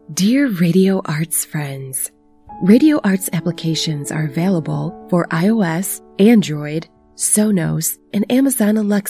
Dear Radio Arts friends, Radio Arts applications are available for iOS, Android, Sonos, and Amazon Alexa